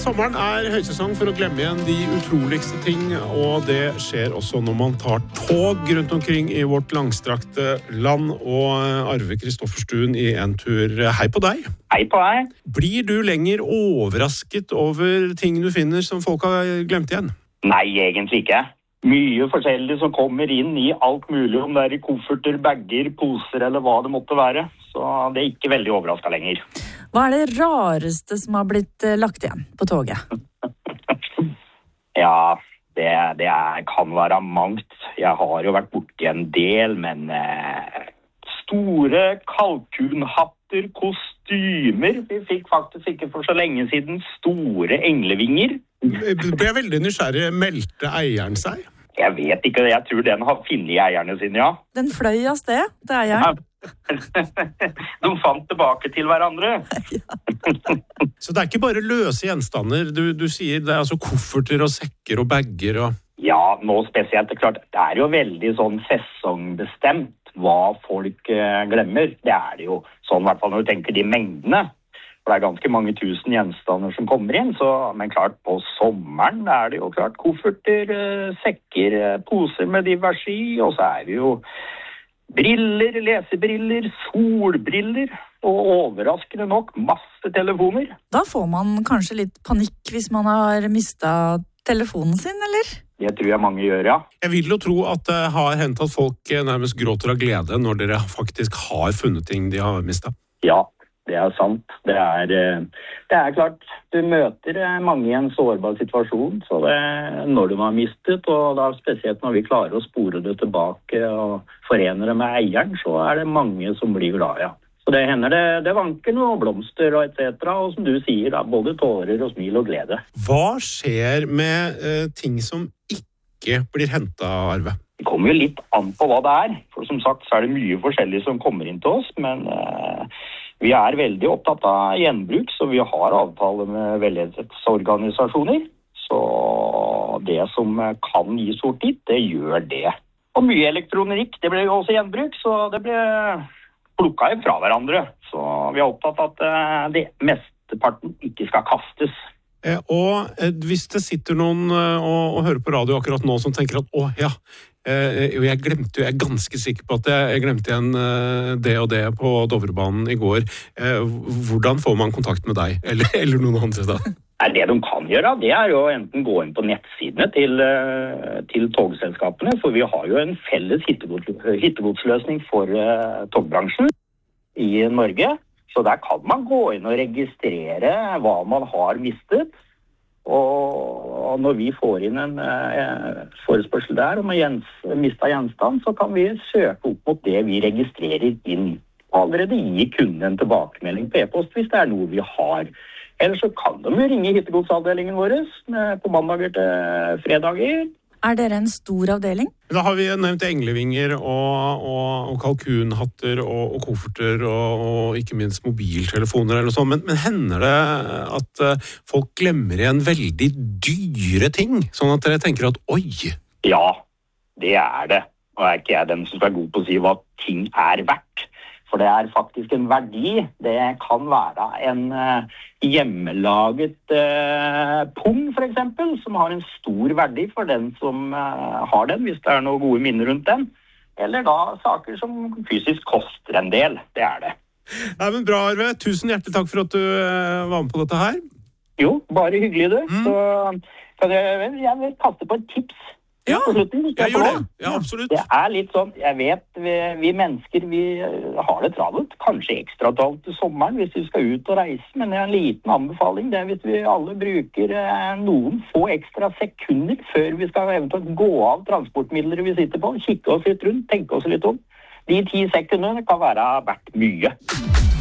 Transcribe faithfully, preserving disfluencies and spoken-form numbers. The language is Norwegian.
sommeren er høysesong for å glemme igjen de utroligste ting, og det skjer også når man tar tog rundt omkring i vårt langstrakte land. Og Arve Kristofferstuen i En Tur, hei på deg. Hei på deg. Blir du lenger overrasket over ting du finner som folk har glemt igjen? Nei, egentlig ikke. Mye forskjellig som kommer inn i alt mulig, om det er i kofferter, bager, poser eller hva det måtte være. Så det er ikke veldig overrasket lenger. Hva er det rareste som har blitt lagt igjen på toget? Ja, det, det er, kan være mangt. Jeg har jo vært borti en del, men eh, store kalkunhatter, kostymer. Vi fikk faktisk ikke for så lenge siden store englevinger. Ble jeg veldig nysgjerrig. Meldte eieren seg? Jeg vet ikke, jeg tror den har finnet eierne sine, ja. Den fløy av sted, det er eieren. De fant tilbake til hverandre. Ja. Så det er ikke bare løse gjenstander, du, du sier det er altså kofferter og sekker og bager og... Ja, nå spesielt, det er klart, det er jo veldig sånn sesongbestemt hva folk eh, glemmer. Det er det jo sånn, i hvert fall når du tenker de mengdene. For det er ganske mange tusen gjenstander som kommer inn, så, men klart på sommeren er det jo klart kofferter, eh, sekker, eh, poser med diverse i, og så er det jo briller, lesebriller, solbriller, og overraskende nok masse telefoner. Da får man kanskje litt panikk hvis man har mistet telefonen sin, eller? Det tror jeg mange gjør, ja. Jeg vil jo tro at det har hendt at folk nærmest gråter av glede når dere faktisk har funnet ting de har mistet. Ja, det er sant. Det er, det er klart, du møter mange i en sårbar situasjon, så det, når de har mistet, og da spesielt når vi klarer å spore det tilbake og forene det med eieren, så er det mange som blir glad, ja. Så det hender det, det vanker noe blomster og et cetera, og som du sier, da, både tårer og smil og glede. Hva skjer med eh, ting som ikke blir hentet, Arve? Det kommer jo litt an på hva det er, for som sagt så er det mye forskjellig som kommer inn til oss, men eh, vi er veldig opptatt av gjenbruk, så vi har avtale med velgjerenhetsorganisasjoner, så det som kan gi sort dit, det gjør det. Og mye elektronikk, det ble jo også gjenbruk, så det ble plukket fra hverandre, så vi er opptatt av at det mesteparten ikke skal kastes. Eh, og eh, hvis det sitter noen eh, og, og hører på radio akkurat nå som tenker at, å ja, eh, jeg glemte jo, jeg er ganske sikker på at jeg, jeg glemte igjen eh, det og det på Dovrebanen i går. Eh, hvordan får man kontakt med deg, eller, eller noen andre da? Det de kan gjøre, det er jo enten gå inn på nettsidene til, til togselskapene, for vi har jo en felles hittegodsløsning for uh, togbransjen i Norge. Så der kan man gå inn og registrere hva man har mistet. Og når vi får inn en uh, forespørsel der om å gjens, miste gjenstand, så kan vi søke opp mot det vi registrerer inn. Og allerede gi kunden en tilbakemelding på e-post hvis det er noe vi har. Eller så kan de jo ringe hittegodsavdelingen vår på mandager til fredager. Er dere en stor avdeling? Da har vi nevnt englevinger og, og, og kalkunhatter og, og kofferter og, og ikke minst mobiltelefoner eller noe sånt. Men, men hender det at uh, folk glemmer igjen veldig dyre ting? Sånn at dere tenker at oi! Ja, det er det. Og er ikke jeg den som er god på å si hva ting er verdt. For det er faktisk en verdi. Det kan være en uh, hjemmelaget uh, pung, for eksempel, som har en stor verdi for den som uh, har den, hvis det er noen gode minner rundt den. Eller da saker som fysisk koster en del. Det er det. Nei, men bra, Arve. Tusen hjertelig takk for at du uh, var med på dette her. Jo, bare hyggelig du. Mm. Så kan jeg, jeg vil kaste på et tips. Ja, slutten, jeg gjør det. Ja, absolutt. Det er litt sånn, jeg vet, vi, vi mennesker, vi har det travelt, kanskje ekstra travelt til sommeren hvis vi skal ut og reise, men det er en liten anbefaling, det er hvis vi alle bruker eh, noen få ekstra sekunder før vi skal eventuelt gå av transportmidler vi sitter på, kikke oss litt rundt, tenke oss litt om. De ti sekundene kan være verdt mye.